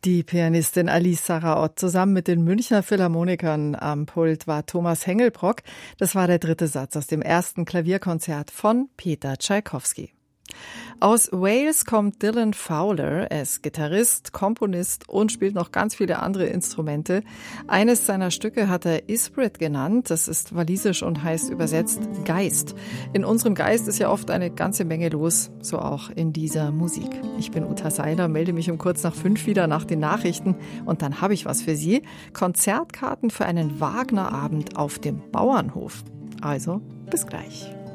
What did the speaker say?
Die Pianistin Alice Sarraott zusammen mit den Münchner Philharmonikern am Pult war Thomas Hengelbrock. Das war der dritte Satz aus dem ersten Klavierkonzert von Peter Tschaikowski. Aus Wales kommt Dylan Fowler. Er ist Gitarrist, Komponist und spielt noch ganz viele andere Instrumente. Eines seiner Stücke hat er Ysbryd genannt. Das ist walisisch und heißt übersetzt Geist. In unserem Geist ist ja oft eine ganze Menge los, so auch in dieser Musik. Ich bin Uta Seiler, melde mich um 4:45 wieder nach den Nachrichten und dann habe ich was für Sie. Konzertkarten für einen Wagner-Abend auf dem Bauernhof. Also, bis gleich.